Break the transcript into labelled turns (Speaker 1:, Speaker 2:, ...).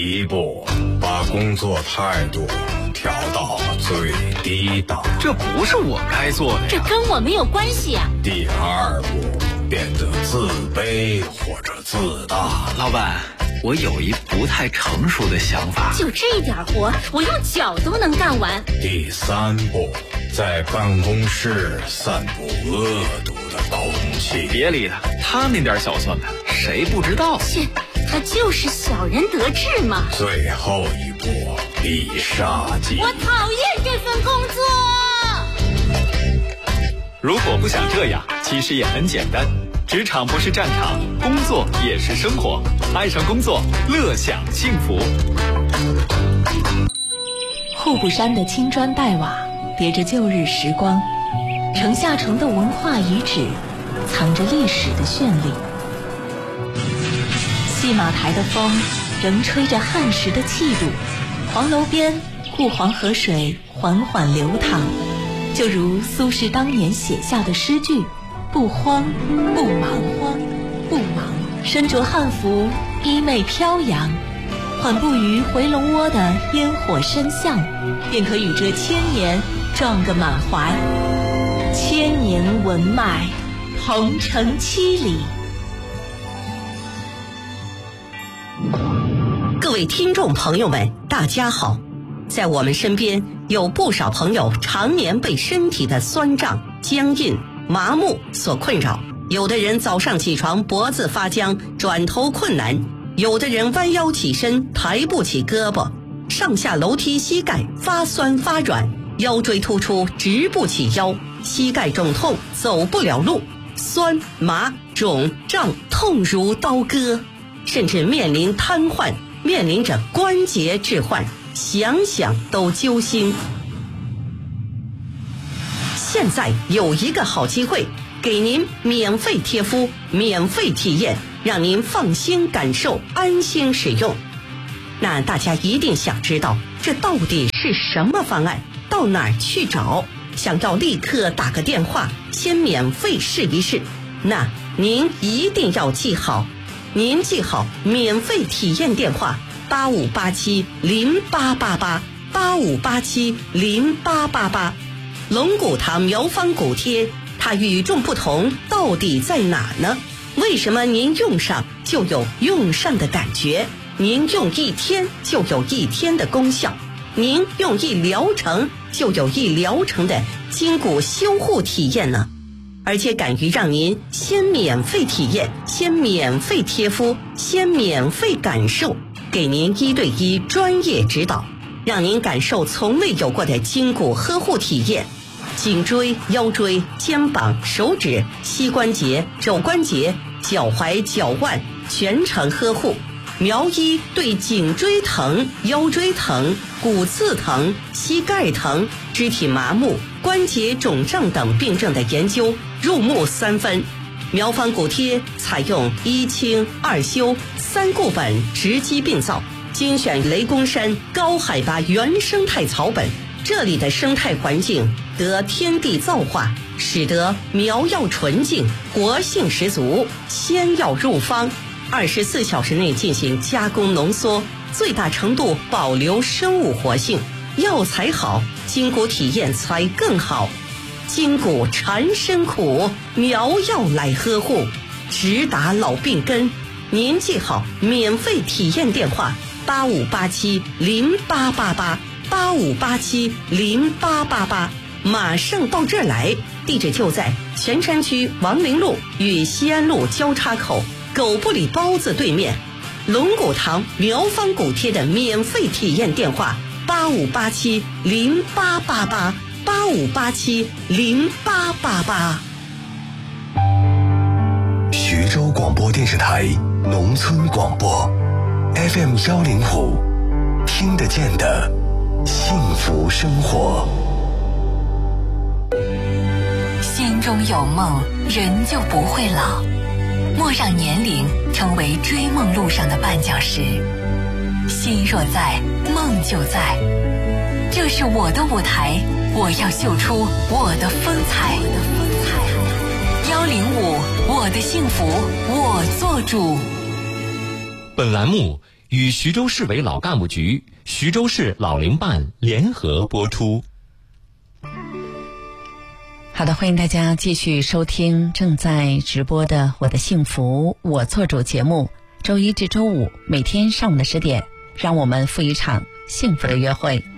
Speaker 1: 一步，把工作态度调到最低档。
Speaker 2: 这不是我该做的呀。
Speaker 3: 这跟我没有关系啊。
Speaker 1: 第二步，变得自卑或者自大。
Speaker 2: 老板，我有一不太成熟的想法。
Speaker 3: 就这点活，我用脚都能干完。
Speaker 1: 第三步，在办公室散布恶毒的空气。
Speaker 2: 别理他，他那点小算盘，谁不知道？
Speaker 3: 切，他就是小人得志嘛。
Speaker 1: 最后一步，必杀技。
Speaker 3: 我讨厌这份工作。
Speaker 2: 如果不想这样，其实也很简单。职场不是战场，工作也是生活。爱上工作，乐享幸福。
Speaker 4: 户部山的青砖黛瓦叠着旧日时光，城下城的文化遗址藏着历史的绚丽。戏马台的风仍吹着汉时的气度，黄楼边护黄河水缓缓流淌，就如苏轼当年写下的诗句：不慌不忙，不忙，身着汉服，衣袂飘扬，缓步于回龙窝的烟火深巷，便可与这千年撞个满怀。千年文脉，同城7里。
Speaker 5: 各位听众朋友们，大家好。在我们身边有不少朋友常年被身体的酸胀、僵硬、麻木所困扰，有的人早上起床脖子发僵，转头困难，有的人弯腰起身抬不起胳膊，上下楼梯膝盖发酸发软，腰椎突出直不起腰，膝盖肿痛走不了路，酸麻肿胀痛如刀割，甚至面临瘫痪，面临着关节置换，想想都揪心。现在有一个好机会，给您免费贴敷，免费体验，让您放心感受，安心使用。那大家一定想知道，这到底是什么方案？到哪儿去找？想要立刻打个电话，先免费试一试。那您一定要记好，您记好免费体验电话85870888，85870888。龙骨堂苗方骨贴，它与众不同到底在哪呢？为什么您用上就有用上的感觉？您用1天就有1天的功效，您用1疗程就有1疗程的筋骨修护体验呢？而且敢于让您先免费体验，先免费贴敷，先免费感受，给您1对1专业指导，让您感受从未有过的筋骨呵护体验。颈椎、腰椎、肩膀、手指、膝关节、肘关节、脚踝、脚腕全程呵护。苗医对颈椎疼、腰椎疼、骨刺疼、膝盖疼、肢体麻木、关节肿胀等病症的研究入木3分。苗方骨贴采用1清2修3固本直击病灶，精选雷公山高海拔原生态草本，这里的生态环境得天地造化，使得苗药纯净，活性十足，仙药入方，24小时内进行加工浓缩，最大程度保留生物活性。药材好，筋骨体验才更好。筋骨缠身苦，苗药来呵护，直达老病根。您记好免费体验电话85870888，85870888，马上到这儿来。地址就在泉山区王陵路与西安路交叉口狗不理包子对面。龙骨堂苗方骨贴的免费体验电话85870888，85870888。
Speaker 6: 徐州广播电视台农村广播 FM105，听得见的幸福生活。
Speaker 7: 心中有梦，人就不会老。莫让年龄成为追梦路上的绊脚石。心若在，梦就在。这是我的舞台，我要秀出我的风采。105，我的幸福我做主。
Speaker 8: 本栏目与徐州市委老干部局、徐州市老龄办联合播出。
Speaker 9: 好的，欢迎大家继续收听正在直播的《我的幸福我做主》节目，周一至周五每天上午的10点，让我们赴一场幸福的约会。